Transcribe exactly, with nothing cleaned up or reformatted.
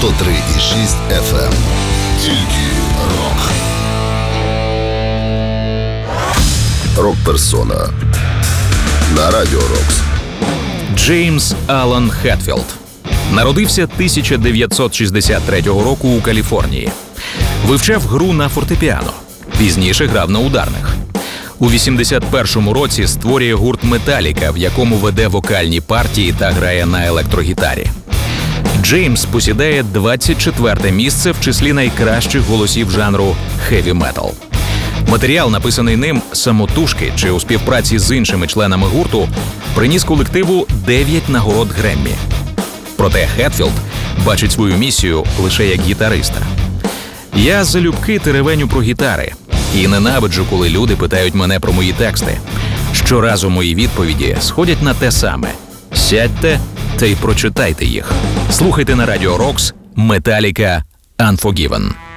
сто три і шість еф ем. Тільки рок. Рок-персона на Радіо Рокс. Джеймс Алан Хетфілд народився тисяча дев'ятсот шістдесят третього року у Каліфорнії. Вивчав гру на фортепіано. Пізніше грав на ударних. У вісімдесят першому році створює гурт «Металіка», в якому веде вокальні партії та грає на електрогітарі. Джеймс посідає двадцять четверте місце в числі найкращих голосів жанру хеві-метал. Матеріал, написаний ним самотужки чи у співпраці з іншими членами гурту, приніс колективу дев'ять нагород Греммі. Проте Хетфілд бачить свою місію лише як гітариста. «Я залюбки теревеню про гітари і ненавиджу, коли люди питають мене про мої тексти. Щоразу мої відповіді сходять на те саме. Сядьте та й прочитайте їх». Слухайте на Радіо Рокс «Металіка Unforgiven».